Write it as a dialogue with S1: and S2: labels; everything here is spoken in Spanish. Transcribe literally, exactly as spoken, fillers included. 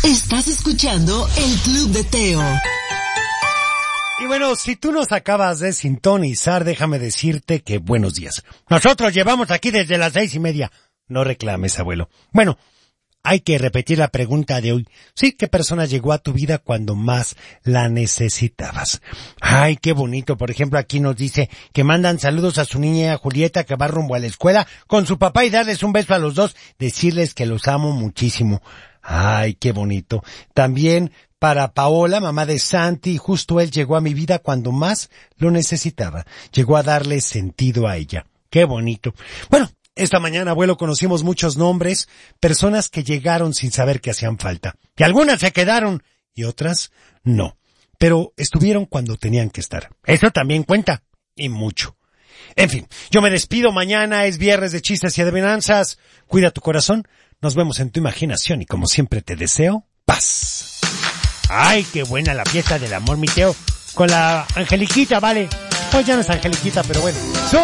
S1: Estás escuchando el Club de Teo.
S2: Y bueno, si tú nos acabas de sintonizar, déjame decirte que buenos días. Nosotros llevamos aquí desde las seis y media. No reclames, abuelo. Bueno, hay que repetir la pregunta de hoy. Sí, ¿qué persona llegó a tu vida cuando más la necesitabas? Ay, qué bonito. Por ejemplo, aquí nos dice que mandan saludos a su niña Julieta, que va rumbo a la escuela con su papá, y darles un beso a los dos, decirles que los amo muchísimo. Ay, qué bonito. También para Paola, mamá de Santi, justo él llegó a mi vida cuando más lo necesitaba. Llegó a darle sentido a ella. Qué bonito. Bueno, esta mañana, abuelo, conocimos muchos nombres, personas que llegaron sin saber que hacían falta. Y algunas se quedaron y otras no. Pero estuvieron cuando tenían que estar. Eso también cuenta. Y mucho. En fin, yo me despido. Mañana es viernes de chistes y adivinanzas. Cuida tu corazón. Nos vemos en tu imaginación y como siempre te deseo paz. Ay, qué buena la fiesta del amor, mi Teo. Con la Angeliquita, vale. Pues ya no es Angeliquita, pero bueno. ¡Sube!